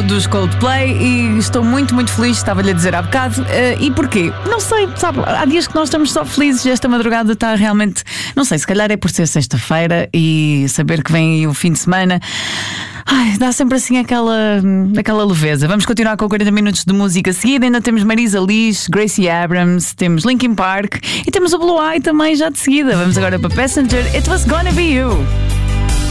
dos Coldplay e estou muito, muito feliz, estava-lhe a dizer há bocado. E porquê? Não sei, sabe, há dias que nós estamos só felizes e esta madrugada está realmente, não sei, se calhar é por ser sexta-feira e saber que vem aí o fim de semana. Ai, dá sempre assim aquela leveza. Vamos continuar com 40 minutos de música seguida. Ainda temos Marisa Liz, Gracie Abrams, temos Linkin Park e temos o Blue Eye também já de seguida. Vamos agora para Passenger, It Was Gonna Be You.